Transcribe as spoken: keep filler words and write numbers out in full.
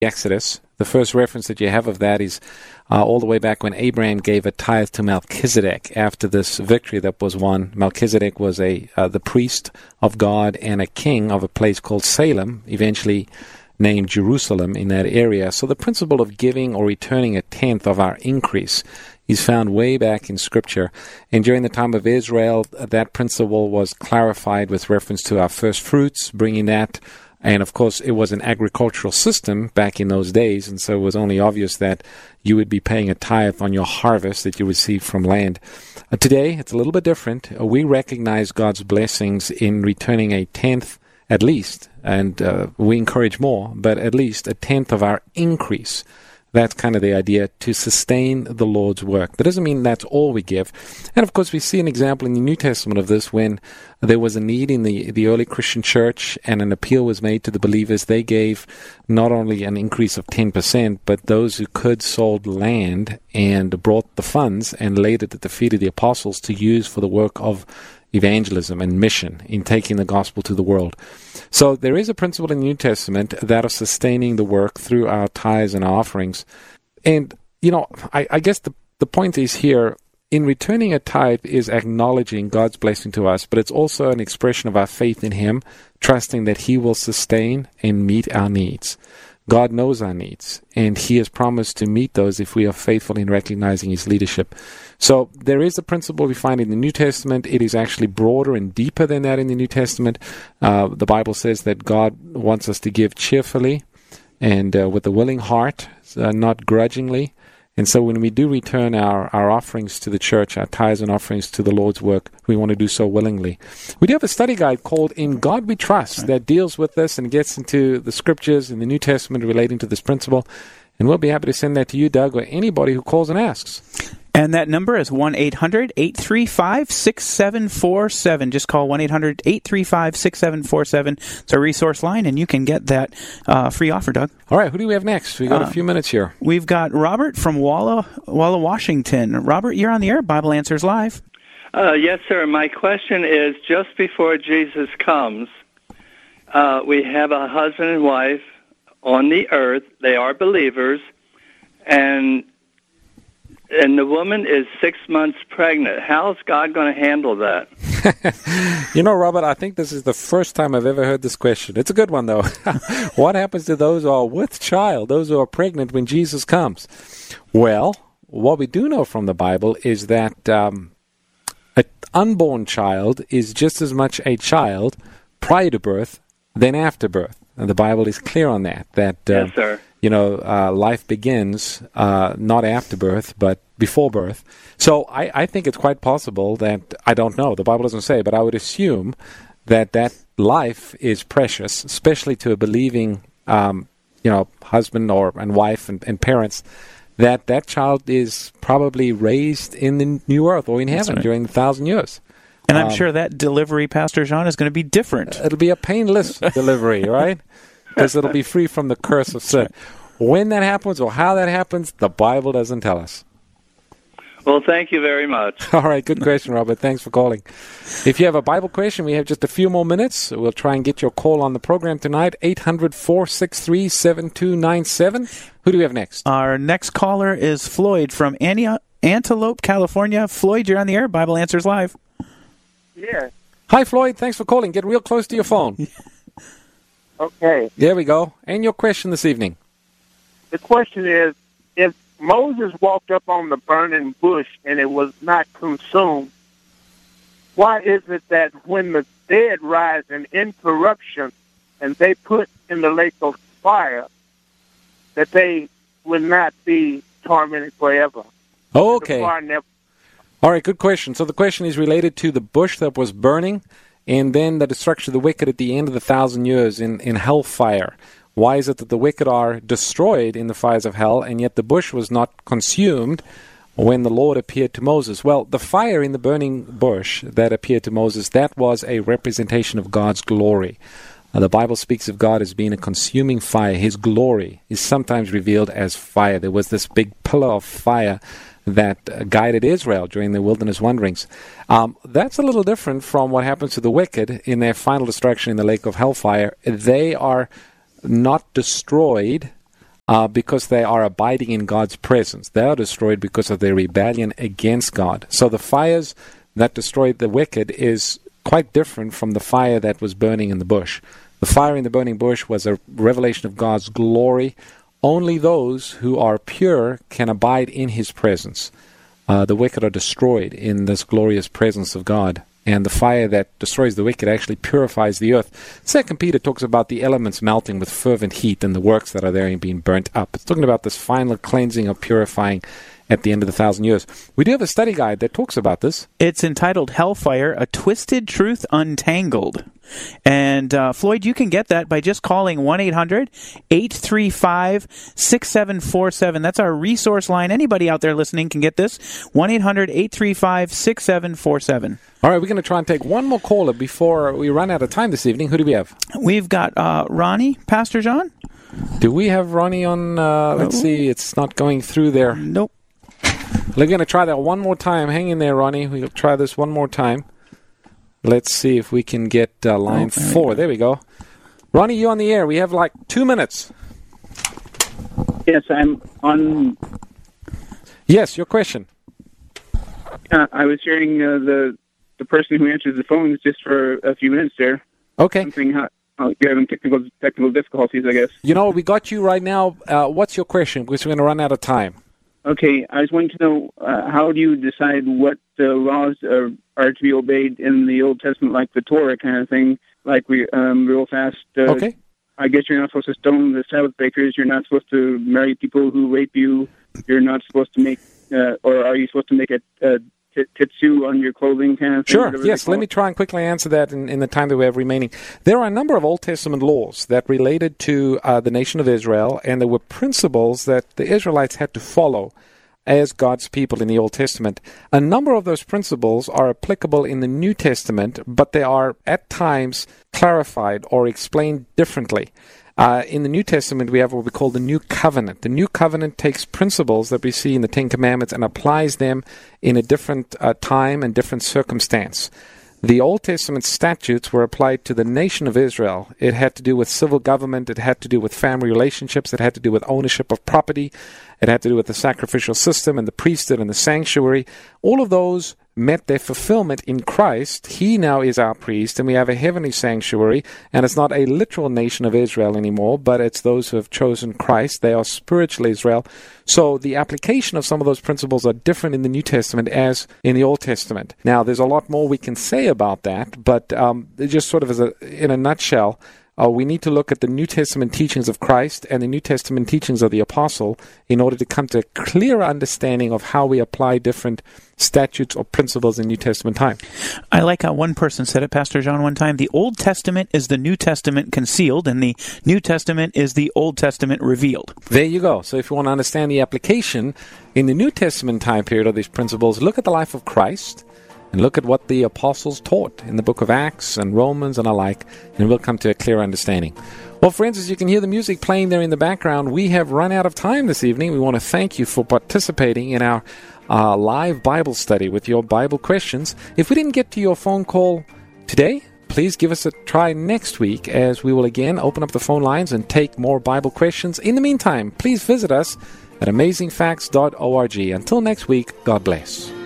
Exodus. The first reference that you have of that is uh, all the way back when Abraham gave a tithe to Melchizedek after this victory that was won. Melchizedek was a uh, the priest of God and a king of a place called Salem, eventually named Jerusalem in that area. So the principle of giving or returning a tenth of our increase is found way back in Scripture. And during the time of Israel, that principle was clarified with reference to our first fruits, bringing that. And, of course, it was an agricultural system back in those days, and so it was only obvious that you would be paying a tithe on your harvest that you received from land. Uh, today, it's a little bit different. Uh, we recognize God's blessings in returning a tenth at least, and uh, we encourage more, but at least a tenth of our increase. That's kind of the idea, to sustain the Lord's work. That doesn't mean that's all we give. And, of course, we see an example in the New Testament of this when there was a need in the, the early Christian church and an appeal was made to the believers. They gave not only an increase of ten percent, but those who could sold land and brought the funds and laid it at the feet of the apostles to use for the work of evangelism and mission in taking the gospel to the world. So there is a principle in the New Testament that of sustaining the work through our tithes and offerings. And, you know, I, I guess the, the point is here, in returning a tithe is acknowledging God's blessing to us, but it's also an expression of our faith in Him, trusting that He will sustain and meet our needs. God knows our needs, and He has promised to meet those if we are faithful in recognizing His leadership. So there is a principle we find in the New Testament. It is actually broader and deeper than that in the New Testament. Uh, the Bible says that God wants us to give cheerfully and uh, with a willing heart, uh, not grudgingly. And so when we do return our, our offerings to the church, our tithes and offerings to the Lord's work, we want to do so willingly. We do have a study guide called In God We Trust that deals with this and gets into the scriptures in the New Testament relating to this principle. And we'll be happy to send that to you, Doug, or anybody who calls and asks. And that number is one eight hundred eight three five six seven four seven. Just call one eight hundred eight three five six seven four seven. It's our resource line, and you can get that uh, free offer, Doug. All right, who do we have next? We've got uh, a few minutes here. We've got Robert from Walla, Walla, Washington. Robert, you're on the air. Bible Answers Live. Uh, yes, sir. My question is, just before Jesus comes, uh, we have a husband and wife on the earth. They are believers, and and the woman is six months pregnant. How is God going to handle that? You know, Robert, I think this is the first time I've ever heard this question. It's a good one, though. What happens to those who are with child, those who are pregnant when Jesus comes? Well, what we do know from the Bible is that um, an unborn child is just as much a child prior to birth than after birth. And the Bible is clear on that. That uh, yes, sir. You know, uh, life begins uh, not after birth, but before birth. So I, I think it's quite possible that, I don't know, the Bible doesn't say, but I would assume that that life is precious, especially to a believing, um, you know, husband or and wife and, and parents, that that child is probably raised in the new earth or in heaven right. during the thousand years. And I'm um, sure that delivery, Pastor John, is going to be different. It'll be a painless delivery, right? Because it'll be free from the curse of sin. When that happens or how that happens, the Bible doesn't tell us. Well, thank you very much. All right, good question, Robert. Thanks for calling. If you have a Bible question, we have just a few more minutes. We'll try and get your call on the program tonight, eight hundred, four six three, seven two nine seven. Who do we have next? Our next caller is Floyd from Ante- Antelope, California. Floyd, you're on the air. Bible Answers Live. Yeah. Hi, Floyd. Thanks for calling. Get real close to your phone. Okay. There we go. And your question this evening. The question is, if Moses walked up on the burning bush and it was not consumed, why is it that when the dead rise in incorruption and they put in the lake of fire, that they would not be tormented forever? Okay. The fire never- All right, good question. So the question is related to the bush that was burning and then the destruction of the wicked at the end of the thousand years in, in hellfire. Why is it that the wicked are destroyed in the fires of hell, and yet the bush was not consumed when the Lord appeared to Moses? Well, the fire in the burning bush that appeared to Moses, that was a representation of God's glory. Uh, the Bible speaks of God as being a consuming fire. His glory is sometimes revealed as fire. There was this big pillar of fire that uh, guided Israel during the wilderness wanderings. Um, that's a little different from what happens to the wicked in their final destruction in the lake of hellfire. They are not destroyed uh, because they are abiding in God's presence. They are destroyed because of their rebellion against God. So the fires that destroyed the wicked is quite different from the fire that was burning in the bush. The fire in the burning bush was a revelation of God's glory. Only those who are pure can abide in His presence. Uh, the wicked are destroyed in this glorious presence of God. And the fire that destroys the wicked actually purifies the earth. Second Peter talks about the elements melting with fervent heat and the works that are there being burnt up. It's talking about this final cleansing or purifying at the end of the thousand years. We do have a study guide that talks about this. It's entitled Hellfire, A Twisted Truth Untangled. And, uh, Floyd, you can get that by just calling one eight hundred eight three five six seven four seven. That's our resource line. Anybody out there listening can get this. one eight hundred eight three five six seven four seven. All right, we're going to try and take one more caller before we run out of time this evening. Who do we have? We've got uh, Ronnie, Pastor John. Do we have Ronnie on? Uh, let's Oh. see. It's not going through there. Nope. We're going to try that one more time. Hang in there, Ronnie. We'll try this one more time. Let's see if we can get uh, line Oh, there four. we go. There we go. Ronnie, you on the air. We have like two minutes. Yes, I'm on. Yes, your question. Uh, I was hearing uh, the the person who answers the phones just for a few minutes there. Okay. Something how, how you're having technical technical difficulties, I guess. You know, we got you right now. Uh, what's your question? Because we're going to run out of time. Okay, I was wanting to know uh, how do you decide what uh, laws are, are to be obeyed in the Old Testament, like the Torah kind of thing, like we um, real fast. Uh, Okay. I guess you're not supposed to stone the Sabbath breakers. You're not supposed to marry people who rape you. You're not supposed to make, uh, or are you supposed to make a, a t- titsu on your clothing kind of thing? Sure, whatever yes. they call Let me it? try and quickly answer that in, in the time that we have remaining. There are a number of Old Testament laws that related to uh, the nation of Israel, and there were principles that the Israelites had to follow as God's people in the Old Testament. A number of those principles are applicable in the New Testament, but they are at times clarified or explained differently. Uh, in the New Testament, we have what we call the New Covenant. The New Covenant takes principles that we see in the Ten Commandments and applies them in a different uh, time and different circumstance. The Old Testament statutes were applied to the nation of Israel. It had to do with civil government. It had to do with family relationships. It had to do with ownership of property. It had to do with the sacrificial system and the priesthood and the sanctuary. All of those met their fulfillment in Christ. He now is our priest, and we have a heavenly sanctuary, and it's not a literal nation of Israel anymore, but it's those who have chosen Christ. They are spiritual Israel. So the application of some of those principles are different in the New Testament as in the Old Testament. Now, there's a lot more we can say about that, but um, just sort of as a, in a nutshell, Uh, we need to look at the New Testament teachings of Christ and the New Testament teachings of the Apostle in order to come to a clearer understanding of how we apply different statutes or principles in New Testament time. I like how one person said it, Pastor John, one time. The Old Testament is the New Testament concealed, and the New Testament is the Old Testament revealed. There you go. So if you want to understand the application in the New Testament time period of these principles, look at the life of Christ and look at what the apostles taught in the book of Acts and Romans and alike, and we'll come to a clear understanding. Well, friends, as you can hear the music playing there in the background, we have run out of time this evening. We want to thank you for participating in our uh, live Bible study with your Bible questions. If we didn't get to your phone call today, please give us a try next week, as we will again open up the phone lines and take more Bible questions. In the meantime, please visit us at amazing facts dot org. Until next week, God bless.